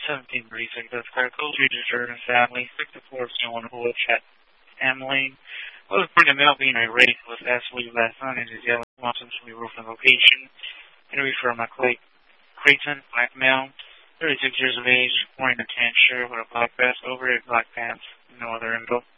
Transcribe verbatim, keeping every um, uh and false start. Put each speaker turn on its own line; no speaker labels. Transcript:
seventeen thirty-six, that's correct. Code three Jordan family, sixty-four one Bullet Chat family. Was bringing mail being irate was absolutely last night in his yellow mountains from the roofing location. Interview from McClay Creighton, black male, thirty-six years of age, wearing a tan shirt with a black vest over it, black pants, no other info.